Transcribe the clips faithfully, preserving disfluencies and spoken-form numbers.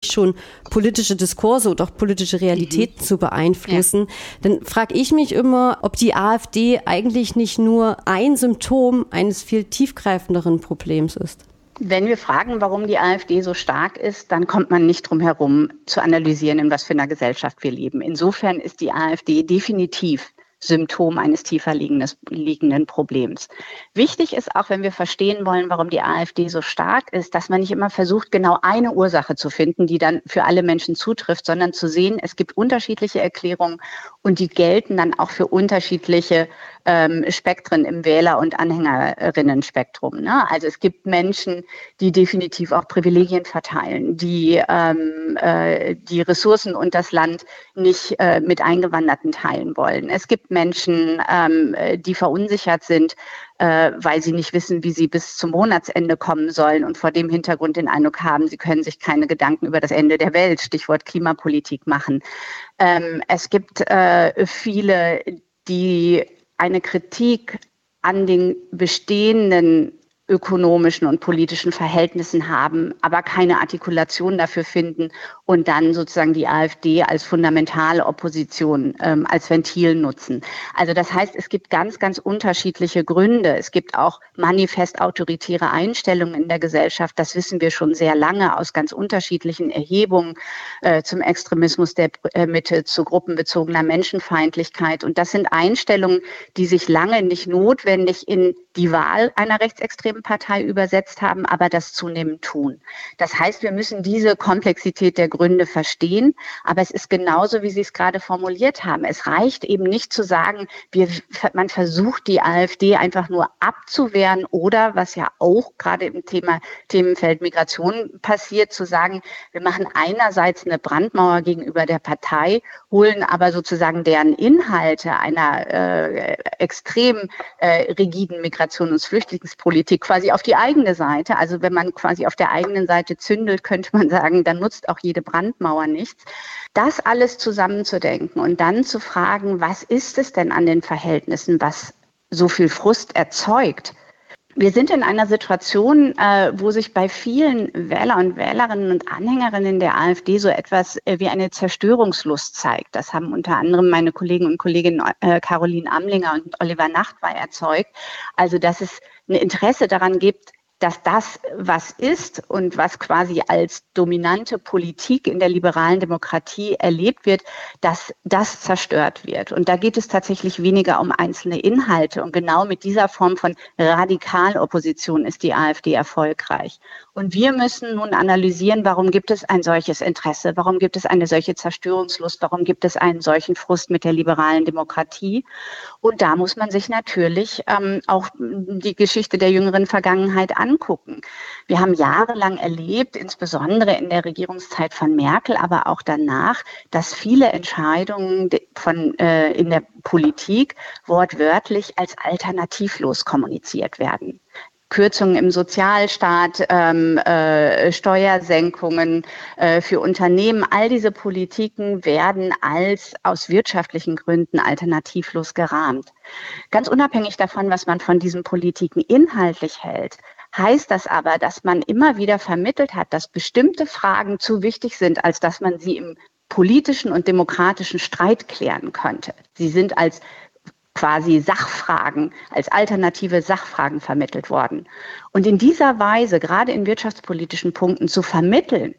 jetzt schon politische Diskurse oder auch politische Realitäten mhm. zu beeinflussen. Ja. Dann frage ich mich immer, ob die AfD eigentlich nicht nur ein Symptom eines viel tiefgreifenderen Problems ist. Wenn wir fragen, warum die AfD so stark ist, dann kommt man nicht drum herum zu analysieren, in was für einer Gesellschaft wir leben. Insofern ist die AfD definitiv Symptom eines tiefer liegenden Problems. Wichtig ist auch, wenn wir verstehen wollen, warum die AfD so stark ist, dass man nicht immer versucht, genau eine Ursache zu finden, die dann für alle Menschen zutrifft, sondern zu sehen, es gibt unterschiedliche Erklärungen und die gelten dann auch für unterschiedliche ähm, Spektren im Wähler- und Anhängerinnen-Spektrum. Ne? Also es gibt Menschen, die definitiv auch Privilegien verteilen, die ähm, äh, die Ressourcen und das Land nicht äh, mit Eingewanderten teilen wollen. Es gibt Menschen, ähm, die verunsichert sind, äh, weil sie nicht wissen, wie sie bis zum Monatsende kommen sollen und vor dem Hintergrund den Eindruck haben, sie können sich keine Gedanken über das Ende der Welt, Stichwort Klimapolitik, machen. Ähm, es gibt äh, viele, die eine Kritik an den bestehenden ökonomischen und politischen Verhältnissen haben, aber keine Artikulation dafür finden und dann sozusagen die AfD als fundamentale Opposition ähm, als Ventil nutzen. Also das heißt, es gibt ganz, ganz unterschiedliche Gründe. Es gibt auch manifest autoritäre Einstellungen in der Gesellschaft. Das wissen wir schon sehr lange aus ganz unterschiedlichen Erhebungen äh, zum Extremismus der äh, Mitte, zu gruppenbezogener Menschenfeindlichkeit. Und das sind Einstellungen, die sich lange nicht notwendig in die Wahl einer rechtsextremen Partei übersetzt haben, aber das zunehmend tun. Das heißt, wir müssen diese Komplexität der Gründe verstehen, aber es ist genauso, wie Sie es gerade formuliert haben. Es reicht eben nicht zu sagen, wir, man versucht die AfD einfach nur abzuwehren oder, was ja auch gerade im Thema Themenfeld Migration passiert, zu sagen, wir machen einerseits eine Brandmauer gegenüber der Partei, holen aber sozusagen deren Inhalte einer äh, extrem äh, rigiden Migration- und Flüchtlingspolitik quasi auf die eigene Seite. Also wenn man quasi auf der eigenen Seite zündelt, könnte man sagen, dann nutzt auch jede Brandmauer nichts. Das alles zusammenzudenken und dann zu fragen, was ist es denn an den Verhältnissen, was so viel Frust erzeugt? Wir sind in einer Situation, äh, wo sich bei vielen Wähler und Wählerinnen und Anhängerinnen der AfD so etwas äh, wie eine Zerstörungslust zeigt. Das haben unter anderem meine Kollegen und Kolleginnen äh, Caroline Amlinger und Oliver Nachtwey erzeugt. Also, dass es ein Interesse daran gibt, dass das, was ist und was quasi als dominante Politik in der liberalen Demokratie erlebt wird, dass das zerstört wird. Und da geht es tatsächlich weniger um einzelne Inhalte. Und genau mit dieser Form von Radikalopposition ist die AfD erfolgreich. Und wir müssen nun analysieren, warum gibt es ein solches Interesse? Warum gibt es eine solche Zerstörungslust? Warum gibt es einen solchen Frust mit der liberalen Demokratie? Und da muss man sich natürlich ähm, auch die Geschichte der jüngeren Vergangenheit angucken. Wir haben jahrelang erlebt, insbesondere in der Regierungszeit von Merkel, aber auch danach, dass viele Entscheidungen von, äh, in der Politik wortwörtlich als alternativlos kommuniziert werden. Kürzungen im Sozialstaat, ähm, äh, Steuersenkungen äh, für Unternehmen, all diese Politiken werden als aus wirtschaftlichen Gründen alternativlos gerahmt. Ganz unabhängig davon, was man von diesen Politiken inhaltlich hält, heißt das aber, dass man immer wieder vermittelt hat, dass bestimmte Fragen zu wichtig sind, als dass man sie im politischen und demokratischen Streit klären könnte. Sie sind als quasi Sachfragen, als alternative Sachfragen vermittelt worden. Und in dieser Weise, gerade in wirtschaftspolitischen Punkten, zu vermitteln,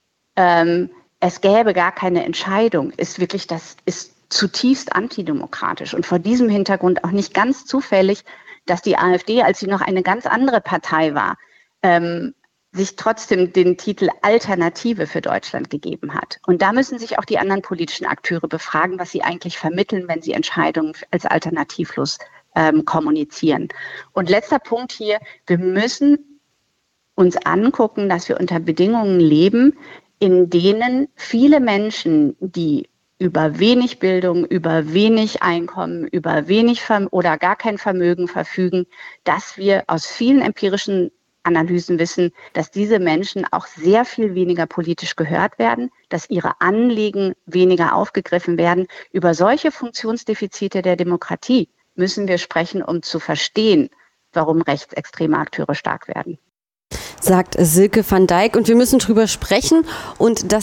ähm, es gäbe gar keine Entscheidung, ist wirklich, das ist zutiefst antidemokratisch. Und vor diesem Hintergrund auch nicht ganz zufällig, dass die AfD, als sie noch eine ganz andere Partei war, ähm, sich trotzdem den Titel Alternative für Deutschland gegeben hat. Und da müssen sich auch die anderen politischen Akteure befragen, was sie eigentlich vermitteln, wenn sie Entscheidungen als alternativlos ähm, kommunizieren. Und letzter Punkt hier, wir müssen uns angucken, dass wir unter Bedingungen leben, in denen viele Menschen, die über wenig Bildung, über wenig Einkommen, über wenig Verm- oder gar kein Vermögen verfügen, dass wir aus vielen empirischen Analysen wissen, dass diese Menschen auch sehr viel weniger politisch gehört werden, dass ihre Anliegen weniger aufgegriffen werden. Über solche Funktionsdefizite der Demokratie müssen wir sprechen, um zu verstehen, warum rechtsextreme Akteure stark werden. Sagt Silke van Dijk. Und wir müssen drüber sprechen. Und das